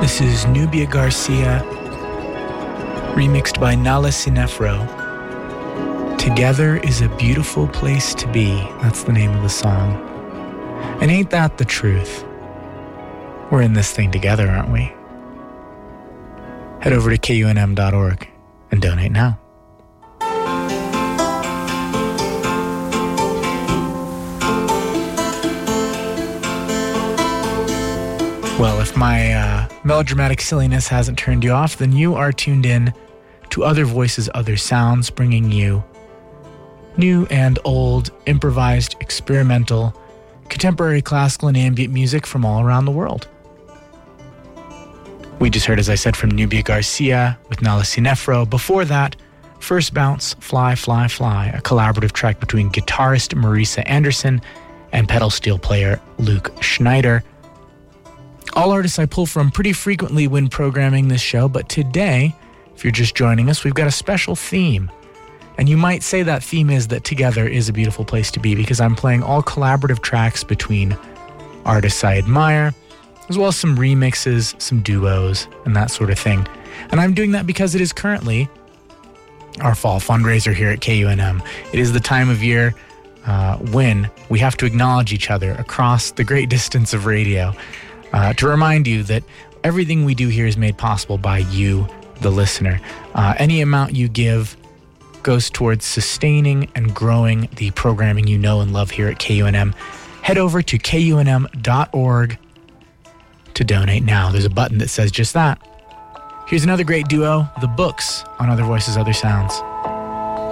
This is Nubia Garcia, remixed by Nala Sinefro. Together is a beautiful place to be. That's the name of the song. And ain't that the truth? We're in this thing together, aren't we? Head over to kunm.org and donate now. Well, if my melodramatic silliness hasn't turned you off, then you are tuned in to Other Voices, Other Sounds, bringing you new and old, improvised, experimental, contemporary, classical, and ambient music from all around the world. We just heard, as I said, from Nubia Garcia with Nala Sinefro. Before that, First Bounce, Fly, Fly, Fly, a collaborative track between guitarist Marisa Anderson and pedal steel player Luke Schneider. All artists I pull from pretty frequently when programming this show, but today, if you're just joining us, we've got a special theme. And you might say that theme is that together is a beautiful place to be, because I'm playing all collaborative tracks between artists I admire, as well as some remixes, some duos, and that sort of thing. And I'm doing that because it is currently our fall fundraiser here at KUNM. It is the time of year when we have to acknowledge each other across the great distance of radio. To remind you that everything we do here is made possible by you, the listener. Any amount you give goes towards sustaining and growing the programming you know and love here at KUNM. Head over to kunm.org to donate now. There's a button that says just that. Here's another great duo, The Books, on Other Voices, Other Sounds.